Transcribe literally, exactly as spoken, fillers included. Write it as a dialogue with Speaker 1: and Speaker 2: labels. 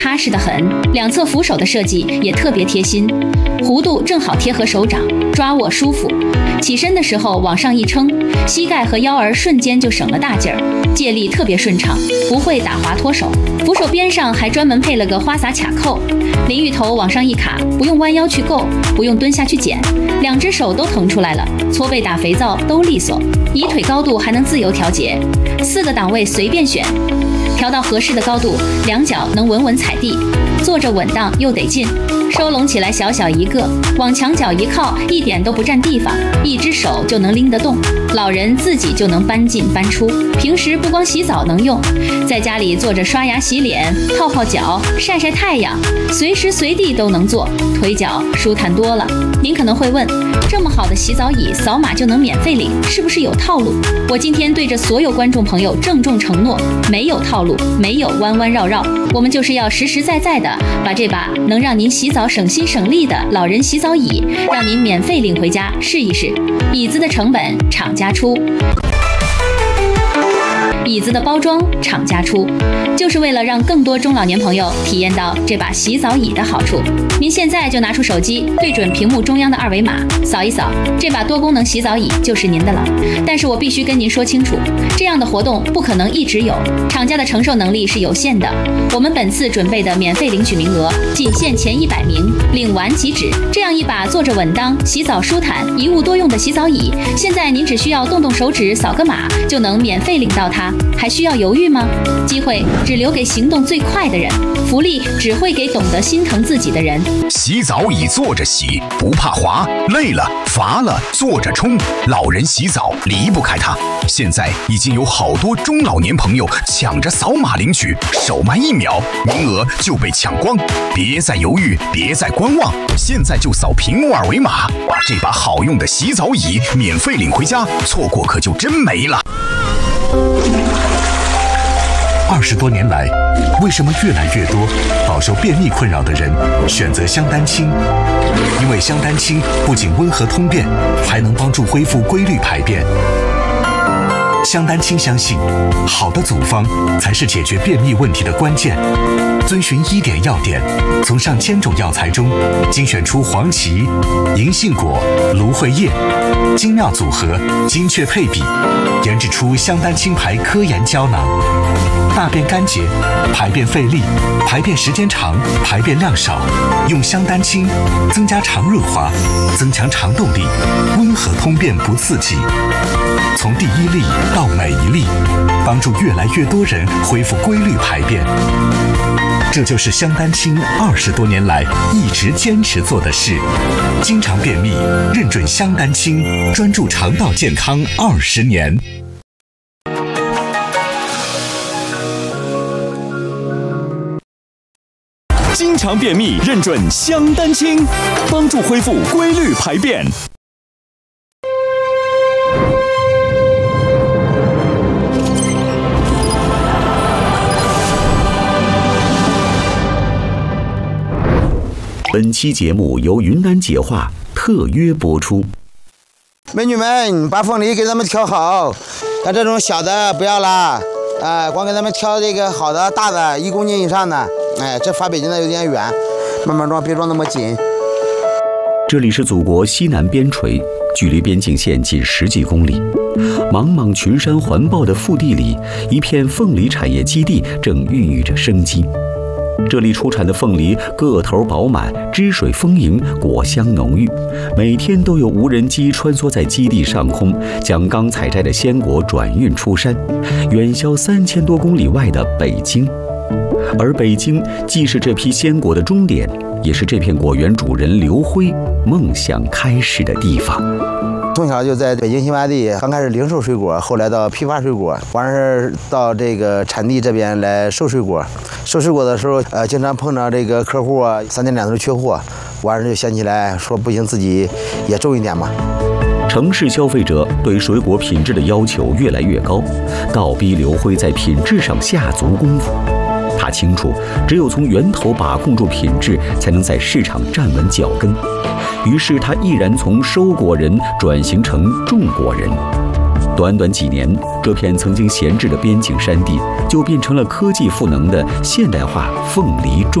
Speaker 1: 踏实得很，两侧扶手的设计也特别贴心，弧度正好贴合手掌，抓握舒服。起身的时候往上一撑，膝盖和腰儿瞬间就省了大劲儿，借力特别顺畅，不会打滑脱手。扶手边上还专门配了个花洒卡扣，淋浴头往上一卡，不用弯腰去够，不用蹲下去捡，两只手都腾出来了，搓背打肥皂都利索。椅腿高度还能自由调节，四个档位随便选，调到合适的高度，两脚能稳稳踩地，坐着稳当又得劲。收拢起来小小一个，往墙角一靠，一点都不占地方，一只手就能拎得动，老人自己就能搬进搬出。平时不光洗澡能用，在家里坐着刷牙洗脸、泡泡脚、晒晒太阳，随时随地都能做，腿脚舒坦多了。您可能会问，这么好的洗澡椅扫码就能免费领，是不是有套路？我今天对着所有观众朋友郑重承诺，没有套路，没有弯弯绕绕，我们就是要实实在在的把这把能让您洗澡省心省力的老人洗澡椅，让您免费领回家试一试。椅子的成本厂家出，椅子的包装厂家出，就是为了让更多中老年朋友体验到这把洗澡椅的好处。您现在就拿出手机，对准屏幕中央的二维码，扫一扫，这把多功能洗澡椅就是您的了。但是我必须跟您说清楚，这样的活动不可能一直有，厂家的承受能力是有限的。我们本次准备的免费领取名额仅限前一百名，领完即止。这样一把坐着稳当、洗澡舒坦、一物多用的洗澡椅，现在您只需要动动手指扫个码就能免费领到它，还需要犹豫吗？机会只留给行动最快的人，福利只会给懂得心疼自己的人。
Speaker 2: 洗澡椅坐着洗，不怕滑，累了乏了坐着冲，老人洗澡离不开它。现在已经有好多中老年朋友抢着扫码领取，手慢一秒，名额就被抢光。别再犹豫，别再观望，现在就扫屏幕二维码，把这把好用的洗澡椅免费领回家，错过可就真没了。
Speaker 3: 二十多年来，为什么越来越多饱受便秘困扰的人选择香丹清？因为香丹清不仅温和通便，还能帮助恢复规律排便。香丹清相信，好的组方才是解决便秘问题的关键。遵循医典要点，从上千种药材中精选出黄芪、银杏果、芦荟叶，精妙组合，精确配比，研制出香丹清牌科研胶囊。大便干结、排便费力、排便时间长、排便量少，用香丹清增加肠润滑，增强肠动力，温和通便不刺激。从第一粒到每一粒，帮助越来越多人恢复规律排便。这就是香丹清二十多年来一直坚持做的事。经常便秘，认准香丹清，专注肠道健康二十年。
Speaker 4: 经常便秘，认准香丹清，帮助恢复规律排便。
Speaker 5: 本期节目由云南解话特约播出。
Speaker 6: 美女们，把凤梨给咱们挑好，像这种小的不要啦，哎、呃，光给咱们挑这个好的大的，一公斤以上的。哎，这发北京的有点远，慢慢装，别装那么紧。
Speaker 5: 这里是祖国西南边陲，距离边境线近十几公里，茫茫群山环抱的腹地里，一片凤梨产业基地正孕育着生机。这里出产的凤梨个头饱满，汁水丰盈，果香浓郁，每天都有无人机穿梭在基地上空，将刚采摘的鲜果转运出山，远销三千多公里外的北京。而北京既是这批鲜果的终点，也是这片果园主人刘辉梦想开始的地方。
Speaker 6: 从小就在北京新发地，刚开始零售水果，后来到批发水果，完事到这个产地这边来收水果。收水果的时候，呃，经常碰到这个客户啊，三天两头缺货，完事就想起来说不行，自己也种一点嘛。
Speaker 5: 城市消费者对水果品质的要求越来越高，倒逼刘辉在品质上下足功夫。他清楚，只有从源头把控住品质，才能在市场站稳脚跟。于是他毅然从收果人转型成种果人。 短短几年，这片曾经闲置的边境山地就变成了科技赋能的现代化凤梨种